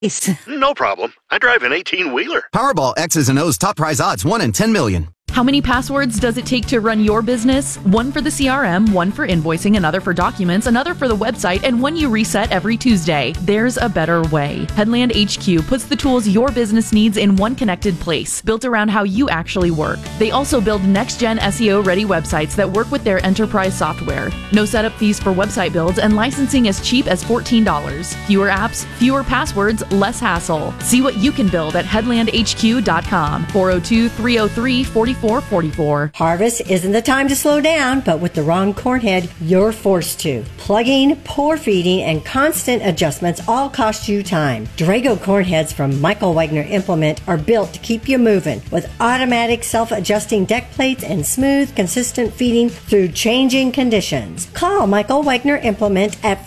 No problem. I drive an 18-wheeler. Powerball X's and O's top prize odds, 1 in 10 million. How many passwords does it take to run your business? One for the CRM, one for invoicing, another for documents, another for the website, and one you reset every Tuesday. There's a better way. Headland HQ puts the tools your business needs in one connected place, built around how you actually work. They also build next-gen SEO-ready websites that work with their enterprise software. No setup fees for website builds and licensing as cheap as $14. Fewer apps, fewer passwords, less hassle. See what you can build at headlandhq.com. 402-303-4444. Harvest isn't the time to slow down, but with the wrong corn head, you're forced to. Plugging, pour feeding, and constant adjustments all cost you time. Drago corn heads from Michael Wagner Implement are built to keep you moving with automatic self-adjusting deck plates and smooth, consistent feeding through changing conditions. Call Michael Wagner Implement at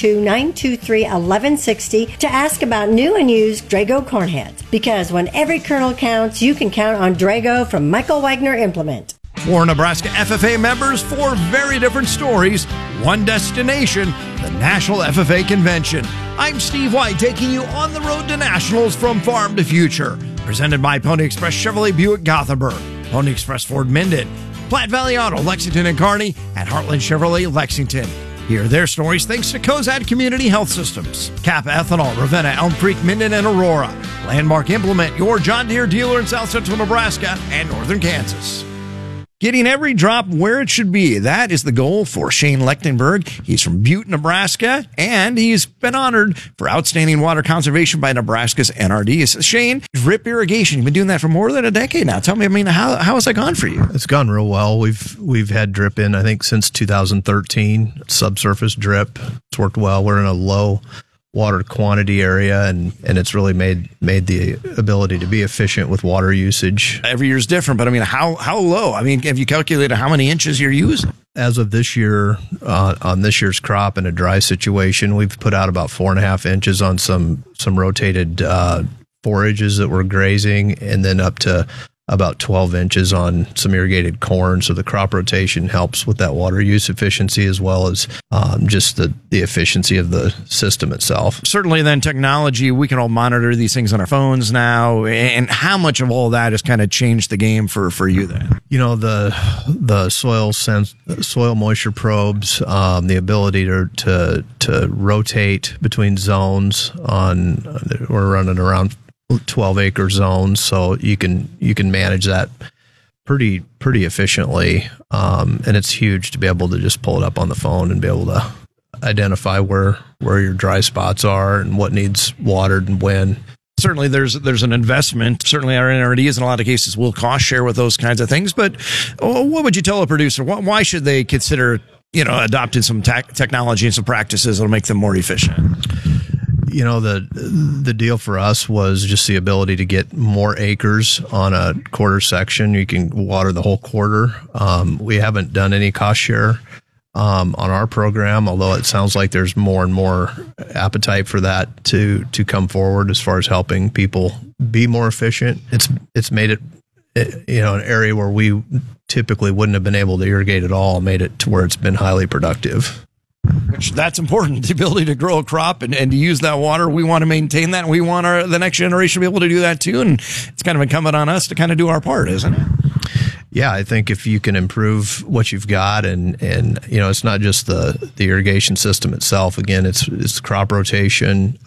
402-923-1160 to ask about new and used Drago corn heads. Because when every kernel counts, you can count on Drago from Michael Wagner Implement. For Nebraska FFA members, 4 very different stories, one destination, the National FFA Convention. I'm Steve White, taking you on the road to nationals from farm to future. Presented by Pony Express Chevrolet Buick Gothenburg, Pony Express Ford Minden, Platte Valley Auto, Lexington and Kearney, and Heartland Chevrolet Lexington. Hear their stories thanks to Cozad Community Health Systems, Kappa Ethanol, Ravenna, Elm Creek, Minden, and Aurora. Landmark Implement, your John Deere dealer in South Central Nebraska and Northern Kansas. Getting every drop where it should be. That is the goal for Shane Lechtenberg. He's from Butte, Nebraska, and he's been honored for outstanding water conservation by Nebraska's NRD. Shane, drip irrigation. You've been doing that for more than a decade now. Tell me, how has that gone for you? It's gone real well. We've had drip in, I think, since 2013. Subsurface drip. It's worked well. We're in a low water quantity area, and it's really made the ability to be efficient with water usage. Every year is different, but I mean, how low? I mean, have you calculated how many inches you're using? As of this year, on this year's crop in a dry situation, we've put out about 4.5 inches on some rotated forages that we're grazing, and then up to about 12 inches on some irrigated corn. So the crop rotation helps with that water use efficiency, as well as just the efficiency of the system itself. Certainly then technology, we can all monitor these things on our phones now. And how much of all that has kind of changed the game for you then? You know, the soil moisture probes, the ability to rotate between zones we're running around 12-acre zones, so you can manage that pretty efficiently, and it's huge to be able to just pull it up on the phone and be able to identify where your dry spots are and what needs watered and when. Certainly there's an investment. Certainly our NRDs in a lot of cases will cost share with those kinds of things, but what would you tell a producer? Why should they consider adopting some technology and some practices that'll make them more efficient? You know, the deal for us was just the ability to get more acres on a quarter section. You can water the whole quarter. We haven't done any cost share on our program, although it sounds like there's more and more appetite for that to come forward as far as helping people be more efficient. It's made it an area where we typically wouldn't have been able to irrigate at all, made it to where it's been highly productive. Which that's important, the ability to grow a crop and to use that water. We want to maintain that, and we want the next generation to be able to do that too. And it's kind of incumbent on us to kind of do our part, isn't it? Yeah, I think if you can improve what you've got, and it's not just the irrigation system itself. Again, it's crop rotation,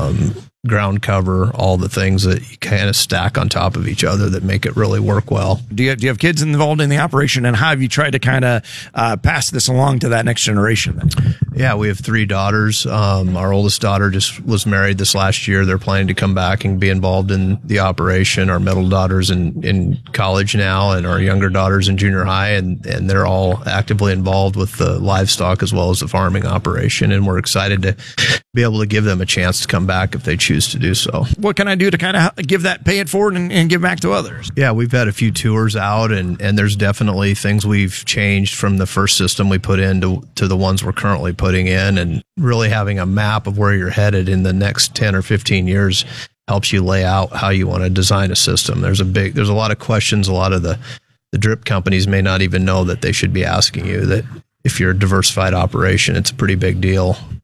ground cover, all the things that you kind of stack on top of each other that make it really work well. Do you have kids involved in the operation, and how have you tried to kind of pass this along to that next generation then? Yeah, we have 3 daughters. Our oldest daughter just was married this last year. They're planning to come back and be involved in the operation. Our middle daughter's in college now, and our younger daughter's in junior high, and they're all actively involved with the livestock as well as the farming operation. And we're excited to be able to give them a chance to come back if they choose to do so. What can I do to kind of give that, pay it forward and give back to others? Yeah, we've had a few tours out, and there's definitely things we've changed from the first system we put in to the ones we're currently putting in, and really having a map of where you're headed in the next 10 or 15 years helps you lay out how you want to design a system. There's a lot of questions. A lot of the drip companies may not even know that they should be asking you that. If you're a diversified operation, it's a pretty big deal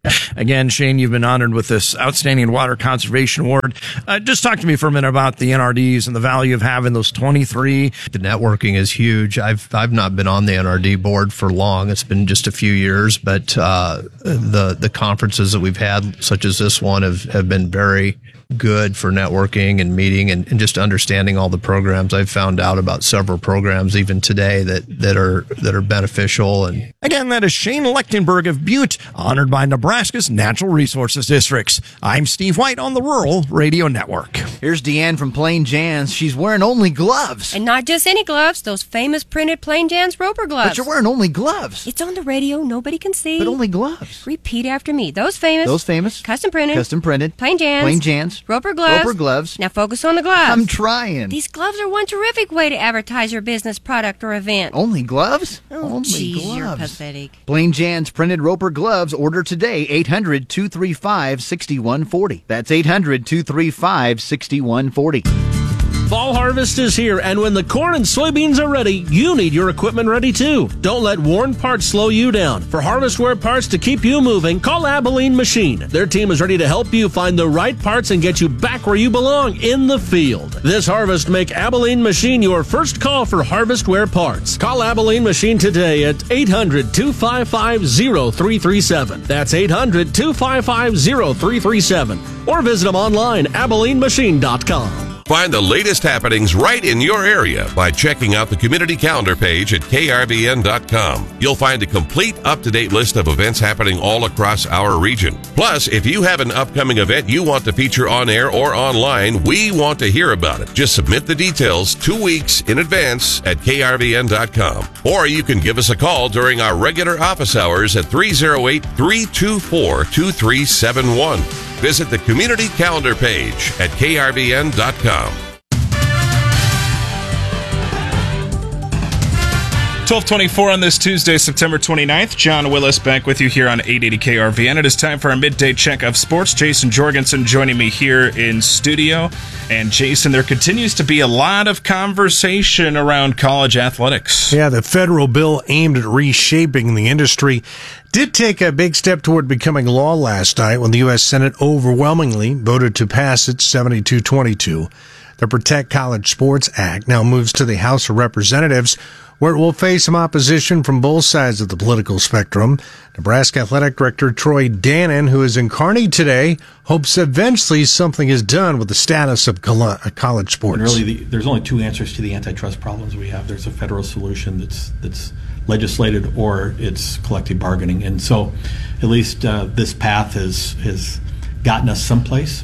Again, Shane, you've been honored with this Outstanding Water Conservation Award. Just talk to me for a minute about the NRDs and the value of having those 23. The networking is huge. I've not been on the NRD board for long. It's been just a few years, but the conferences that we've had, such as this one, have been very good for networking and meeting and just understanding all the programs. I've found out about several programs even today that are beneficial. And again, that is Shane Lechtenberg of Butte, honored by Nebraska's Natural Resources Districts. I'm Steve White on the Rural Radio Network. Here's Deanne from Plain Jan's. She's wearing only gloves. And not just any gloves, those famous printed Plain Jan's Roper gloves. But you're wearing only gloves. It's on the radio, nobody can see. But only gloves. Repeat after me. Those famous. Custom printed. Plain Jan's. Roper gloves. Now focus on the gloves. I'm trying. These gloves are one terrific way to advertise your business, product, or event. Only gloves? Oh, geez, you're pathetic. Plain Jan's printed Roper gloves. Order today. 800-235-6140. That's 800-235-6140. Fall harvest is here, and when the corn and soybeans are ready, you need your equipment ready too. Don't let worn parts slow you down. For harvest-wear parts to keep you moving, call Abilene Machine. Their team is ready to help you find the right parts and get you back where you belong, in the field. This harvest, make Abilene Machine your first call for harvest-wear parts. Call Abilene Machine today at 800-255-0337. That's 800-255-0337. Or visit them online, AbileneMachine.com. Find the latest happenings right in your area by checking out the community calendar page at krvn.com. You'll find a complete, up-to-date list of events happening all across our region. Plus, if you have an upcoming event you want to feature on air or online, we want to hear about it. Just submit the details 2 weeks in advance at krvn.com. Or you can give us a call during our regular office hours at 308-324-2371. Visit the community calendar page at krvn.com. 12:24 on this Tuesday, September 29th. John Willis back with you here on 880 KRVN. It is time for our midday check of sports. Jason Jorgensen joining me here in studio. And Jason, there continues to be a lot of conversation around college athletics. Yeah, the federal bill aimed at reshaping the industry did take a big step toward becoming law last night when the U.S. Senate overwhelmingly voted to pass it 72-22. The Protect College Sports Act now moves to the House of Representatives, where it will face some opposition from both sides of the political spectrum. Nebraska Athletic Director Troy Dannon, who is in Kearney today, hopes eventually something is done with the status of college sports. And really, there's only two answers to the antitrust problems we have. There's a federal solution that's legislated, or it's collective bargaining. And so at least this path has gotten us someplace.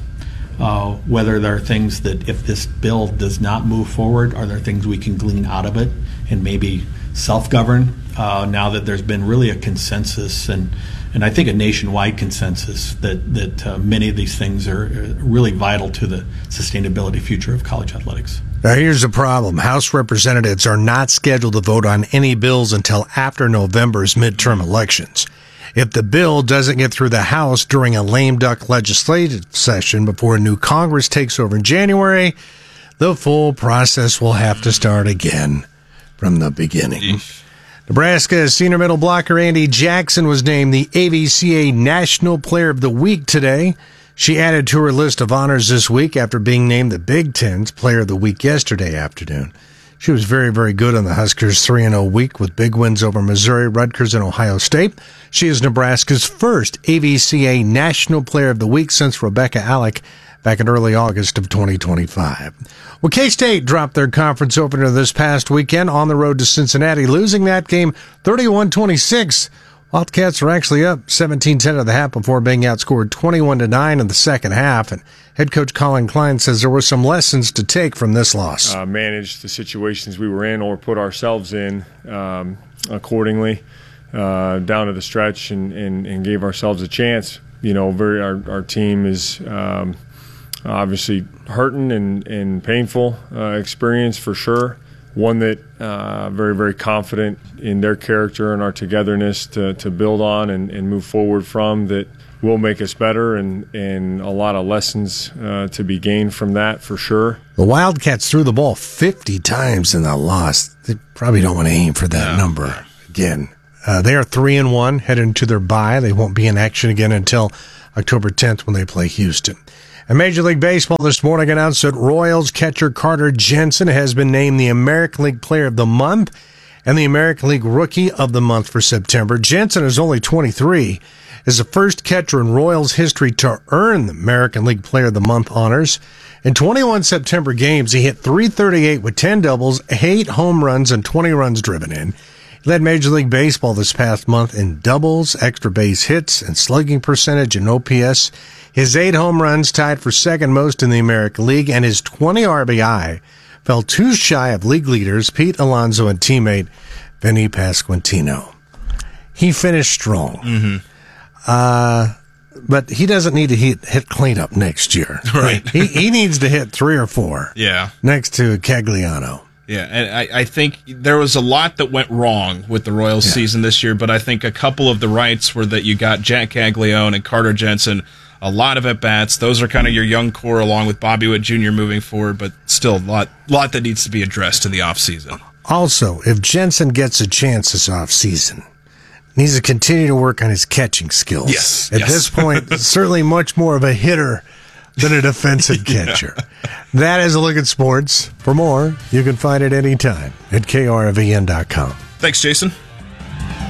Whether there are things that, if this bill does not move forward, are there things we can glean out of it and maybe self-govern now that there's been really a consensus and I think a nationwide consensus that many of these things are really vital to the sustainability future of college athletics. Now, here's the problem. House representatives are not scheduled to vote on any bills until after November's midterm elections. If the bill doesn't get through the House during a lame duck legislative session before a new Congress takes over in January, the full process will have to start again from the beginning. Nebraska senior middle blocker Andy Jackson was named the AVCA National Player of the Week today. She added to her list of honors this week after being named the Big Ten's Player of the Week yesterday afternoon. She was very, very good on the Huskers' 3-0 week with big wins over Missouri, Rutgers, and Ohio State. She is Nebraska's first AVCA National Player of the Week since Rebecca Alec back in early August of 2025. Well, K-State dropped their conference opener this past weekend on the road to Cincinnati, losing that game 31-26. Wildcats were actually up 17-10 at the half before being outscored 21-9 in the second half. And head coach Colin Klein says there were some lessons to take from this loss. Manage the situations we were in or put ourselves in accordingly down to the stretch and gave ourselves a chance. You know, our team is obviously hurting and painful experience for sure. One that very, very confident in their character and our togetherness to build on and move forward from, that will make us better, and a lot of lessons to be gained from that for sure. The Wildcats threw the ball 50 times in the loss. They probably don't want to aim for that number again. They are 3-1 headed into their bye. They won't be in action again until October 10th when they play Houston. And Major League Baseball this morning announced that Royals catcher Carter Jensen has been named the American League Player of the Month and the American League Rookie of the Month for September. Jensen is only 23, is the first catcher in Royals history to earn the American League Player of the Month honors. In 21 September games, he hit .338 with 10 doubles, 8 home runs, and 20 runs driven in. He led Major League Baseball this past month in doubles, extra base hits, and slugging percentage and OPS. His 8 home runs tied for second most in the American League, and his 20 RBI fell too shy of league leaders Pete Alonso and teammate Vinny Pasquantino. He finished strong. But he doesn't need to hit cleanup next year. Right. He needs to hit 3 or 4. Yeah. Next to Cagliano. Yeah, and I think there was a lot that went wrong with the Royals season this year, but I think a couple of the rights were that you got Jack Caglione and Carter Jensen, a lot of at-bats. Those are kind of your young core along with Bobby Witt Jr. moving forward, but still a lot that needs to be addressed in the offseason. Also, if Jensen gets a chance this offseason, needs to continue to work on his catching skills. Yes. At this point, certainly much more of a hitter than a defensive catcher. That is a look at sports. For more, you can find it anytime at krvn.com. Thanks, Jason.